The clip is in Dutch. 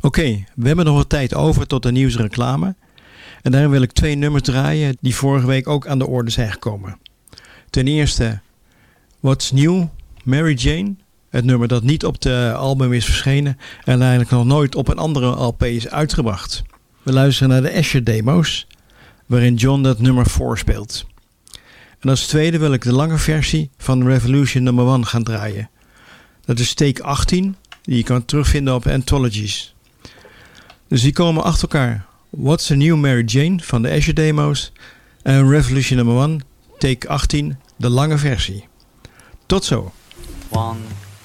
Oké, we hebben nog wat tijd over tot de nieuwsreclame. En daarin wil ik 2 nummers draaien die vorige week ook aan de orde zijn gekomen. Ten eerste What's New, Mary Jane. Het nummer dat niet op de album is verschenen en eigenlijk nog nooit op een andere LP is uitgebracht. We luisteren naar de Asher demo's, waarin John dat nummer voorspeelt. En als tweede wil ik de lange versie van Revolution No. 1 gaan draaien. Dat is take 18, die je kan terugvinden op Anthologies. Dus die komen achter elkaar. What's a New Mary Jane van de Asher demo's en Revolution No. 1, take 18, de lange versie. Tot zo. 1